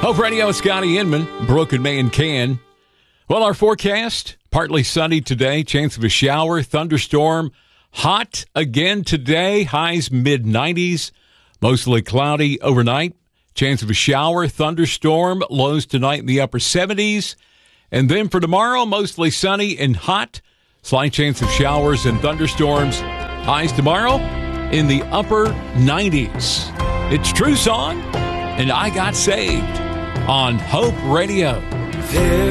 Hope Radio, Scotty Inman, Brooke and May and Can. Well, our forecast, partly sunny today, chance of a shower, thunderstorm, hot again today, highs mid-90s, mostly cloudy overnight, chance of a shower, thunderstorm, lows tonight in the upper 70s, and then for tomorrow, mostly sunny and hot, slight chance of showers and thunderstorms, highs tomorrow in the upper 90s. It's True Song, and I Got Saved on Hope Radio. There